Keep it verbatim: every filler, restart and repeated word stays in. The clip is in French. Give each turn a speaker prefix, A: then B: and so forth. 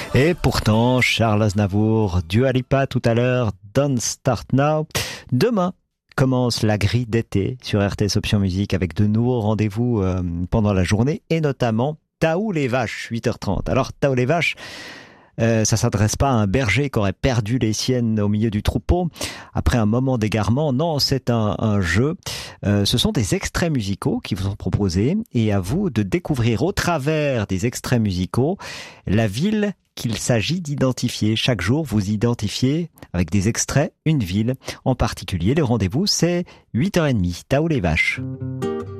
A: Et pourtant, Charles Aznavour, Dua Lipa tout à l'heure, Don't Start Now. Demain commence la grille d'été sur R T S Option Musique avec de nouveaux rendez-vous euh, pendant la journée et notamment Taou les vaches, huit heures trente. Alors Taou les vaches, Euh, ça s'adresse pas à un berger qui aurait perdu les siennes au milieu du troupeau après un moment d'égarement. Non, c'est un, un jeu. Euh, ce sont des extraits musicaux qui vous sont proposés et à vous de découvrir au travers des extraits musicaux la ville qu'il s'agit d'identifier. Chaque jour, vous identifiez avec des extraits une ville en particulier. Le rendez-vous, c'est huit heures trente. Taou les vaches.